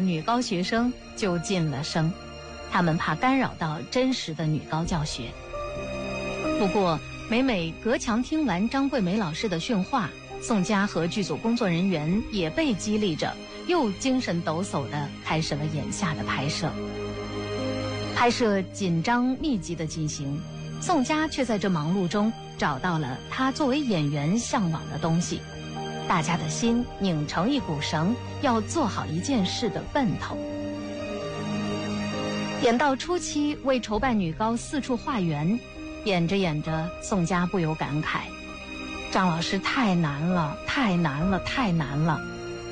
女高学生就噤了声，他们怕干扰到真实的女高教学。不过每每隔墙听完张桂梅老师的训话，宋佳和剧组工作人员也被激励着，又精神抖擞地开始了眼下的拍摄。拍摄紧张密集的进行，宋佳却在这忙碌中找到了她作为演员向往的东西，大家的心拧成一股绳，要做好一件事的奔头。演到初期，为筹办女高四处化缘，演着演着，宋佳不由感慨：张老师太难了，太难了，太难了。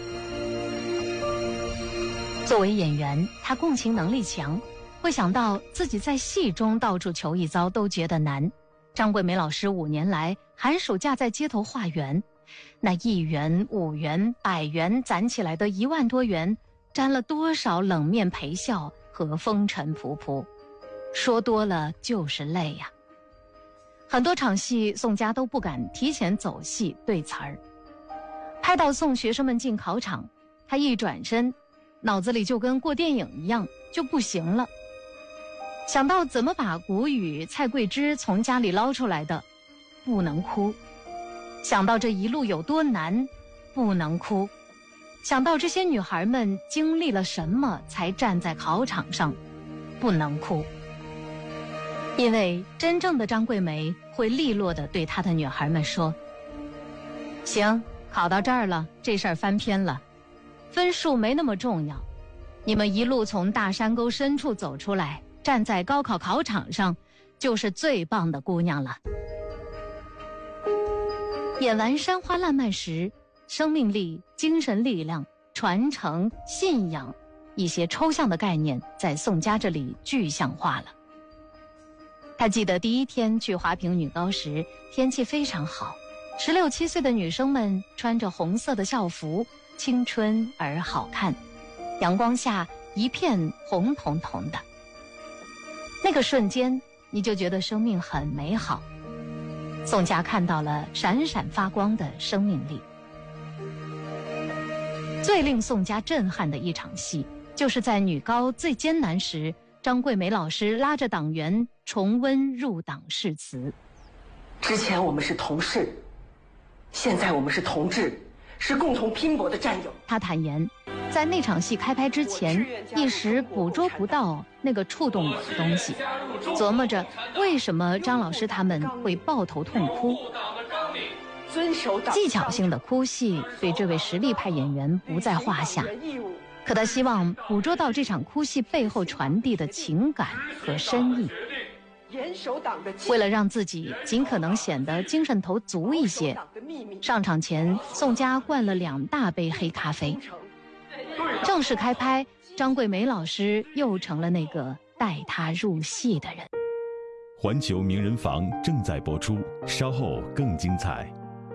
作为演员，她共情能力强，会想到自己在戏中到处求一遭都觉得难。张桂梅老师5年来寒暑假在街头化缘，那1元、5元、100元攒起来的1万多元，沾了多少冷面陪笑和风尘仆仆，说多了就是累呀。很多场戏宋佳都不敢提前走戏对词儿，拍到送学生们进考场，她一转身，脑子里就跟过电影一样，就不行了。想到怎么把谷雨、蔡桂芝从家里捞出来的，不能哭；想到这一路有多难，不能哭；想到这些女孩们经历了什么才站在考场上，不能哭。因为真正的张桂梅会利落地对她的女孩们说：行，考到这儿了，这事儿翻篇了，分数没那么重要，你们一路从大山沟深处走出来，站在高考考场上，就是最棒的姑娘了。演完《山花烂漫》时，生命力、精神力量、传承、信仰，一些抽象的概念在宋佳这里具象化了。他记得第一天去华坪女高时，天气非常好，16、17岁的女生们穿着红色的校服，青春而好看，阳光下一片红彤彤的。那个瞬间，你就觉得生命很美好。宋佳看到了闪闪发光的生命力。最令宋佳震撼的一场戏，就是在女高最艰难时，张桂梅老师拉着党员重温入党誓词。 之前我们是同事，现在我们是同志，是共同拼搏的战友。 他坦言，在那场戏开拍之前，一时捕捉不到那个触动我的东西，琢磨着为什么张老师他们会抱头痛哭。技巧性的哭戏对这位实力派演员不在话下，可他希望捕捉到这场哭戏背后传递的情感和深意。为了让自己尽可能显得精神头足一些，上场前宋佳灌了2大杯黑咖啡。正式开拍，张桂梅老师又成了那个带她入戏的人。 环球名人房正在播出，稍后更精彩。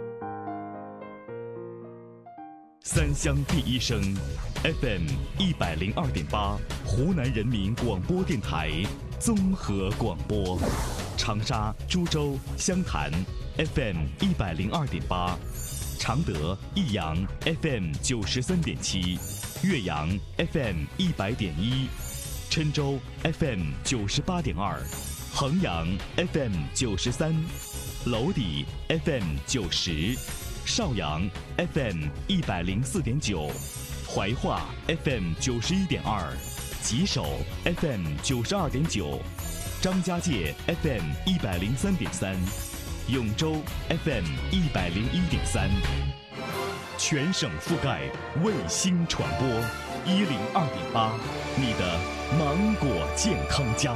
三湘第一声 FM 102.8，湖南人民广播电台综合广播，长沙、株洲、湘潭 FM 102.8，常德、益阳 FM 93.7，岳阳 FM 100.1，郴州 FM 98.2，衡阳 FM 93，娄底 FM 90，邵阳 FM 104.9，怀化 FM 91.2，吉首 FM 92.9，张家界 FM 103.3，永州 FM 101.3，全省覆盖，卫星传播102.8，你的芒果健康家。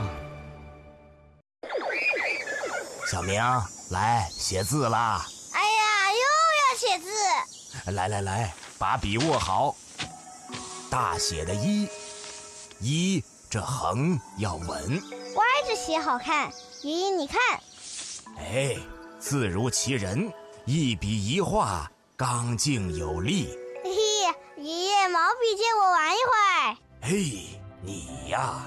小明，来写字啦！ 哎呀，又要写字！ 来，把笔握好。大写的一，这横要稳， 歪着写好看。爷爷，你看。 哎，字如其人，一笔一画，刚劲有力。 嘿嘿，爷爷，毛笔借我玩一会儿。 嘿，你呀。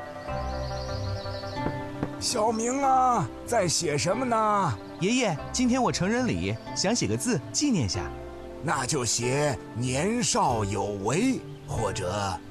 小明啊，在写什么呢？ 爷爷，今天我成人礼，想写个字纪念下。 那就写年少有为，或者